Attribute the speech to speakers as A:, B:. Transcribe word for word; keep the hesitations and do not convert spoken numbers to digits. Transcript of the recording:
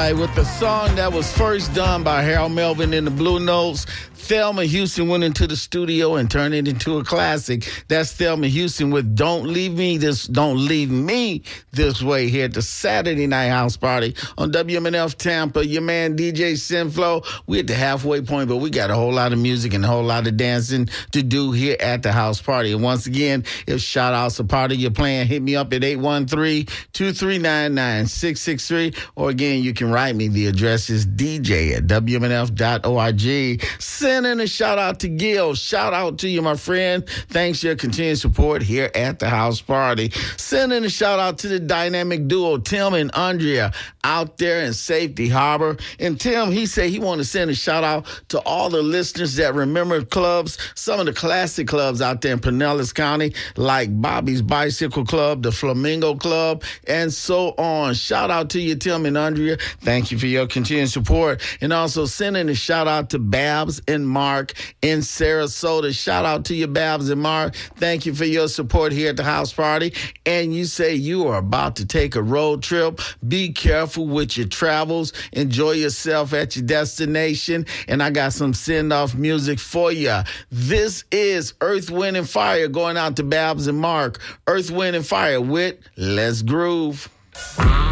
A: right, with the song that was first done by Harold Melvin in the Blue Notes, Thelma Houston went into the studio and turned it into a classic. That's Thelma Houston with "Don't Leave Me This Don't Leave Me This Way" here at the Saturday Night House Party on W M N F Tampa. Your man D J Sinflow. We're at the halfway point, but we got a whole lot of music and a whole lot of dancing to do here at the house party. And once again, if shout outs a part of your plan, hit me up at eight one three, two three nine, nine six six three. Or again, you can write me. The address is D J at W M N F dot org. Sending a shout out to Gil. Shout out to you, my friend. Thanks for your continued support here at the house party. Sending a shout out to the dynamic duo, Tim and Andrea, out there in Safety Harbor. And Tim, he said he wanted to send a shout out to all the listeners that remember clubs, some of the classic clubs out there in Pinellas County, like Bobby's Bicycle Club, the Flamingo Club, and so on. Shout out to you, Tim and Andrea. Thank you for your continued support. And also sending a shout out to Babs and Mark in Sarasota. Shout out to you, Babs and Mark. Thank you for your support here at the house party. And you say you are about to take a road trip. Be careful with your travels. Enjoy yourself at your destination. And I got some send-off music for you. This is Earth, Wind, and Fire going out to Babs and Mark. Earth, Wind, and Fire with Let's Groove.